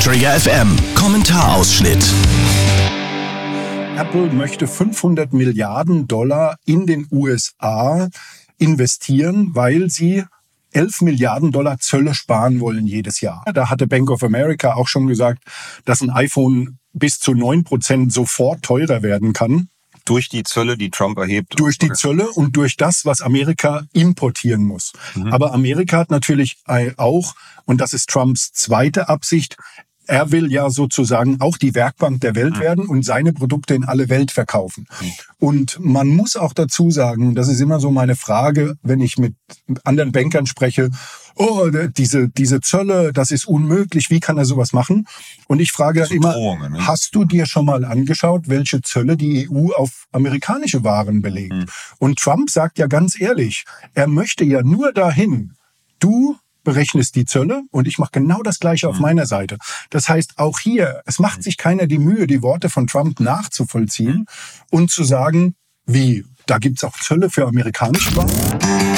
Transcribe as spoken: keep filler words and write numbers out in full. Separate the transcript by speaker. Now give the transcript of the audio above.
Speaker 1: Trigger F M Kommentarausschnitt.
Speaker 2: Apple möchte fünfhundert Milliarden Dollar in den U S A investieren, weil sie elf Milliarden Dollar Zölle sparen wollen jedes Jahr. Da hatte Bank of America auch schon gesagt, dass ein iPhone bis zu neun Prozent sofort teurer werden kann.
Speaker 3: Durch die Zölle, die Trump erhebt?
Speaker 2: Durch die Zölle und durch das, was Amerika importieren muss. Mhm. Aber Amerika hat natürlich auch, und das ist Trumps zweite Absicht, er will ja sozusagen auch die Werkbank der Welt werden und seine Produkte in alle Welt verkaufen. Und man muss auch dazu sagen, das ist immer so meine Frage, wenn ich mit anderen Bankern spreche, oh, diese, diese Zölle, das ist unmöglich, wie kann er sowas machen? Und ich frage dann immer, Drohungen, ne? Hast du dir schon mal angeschaut, welche Zölle die E U auf amerikanische Waren belegt? Mhm. Und Trump sagt ja ganz ehrlich, er möchte ja nur dahin, du berechnest die Zölle und ich mache genau das Gleiche auf meiner Seite. Das heißt, auch hier, es macht sich keiner die Mühe, die Worte von Trump nachzuvollziehen und zu sagen, wie, da gibt's auch Zölle für amerikanische Waren?